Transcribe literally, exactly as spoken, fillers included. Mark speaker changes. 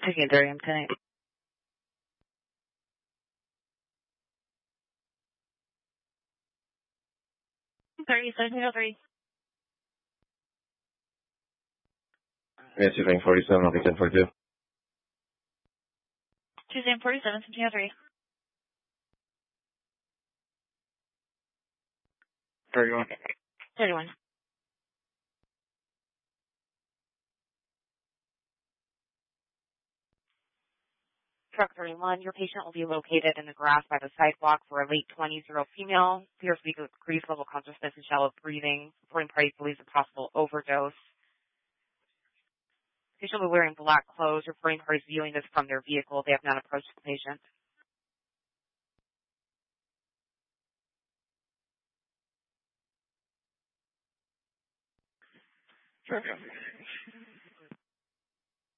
Speaker 1: Taking three, I'm ten. thirty, seventeen oh three.
Speaker 2: Nancy Bank forty-seven, I'll be ten forty-two.
Speaker 1: Tuesday and forty-seven, seventeen oh three.
Speaker 2: thirty-one.
Speaker 1: thirty-one. Truck thirty-one, your patient will be located in the grass by the sidewalk for a late twenties-year-old female. Appears to be with decreased level consciousness and shallow breathing. Reporting parties believes a possible overdose. Patient will be wearing black clothes. Reporting parties viewing this from their vehicle. They have not approached the patient.
Speaker 2: Sure.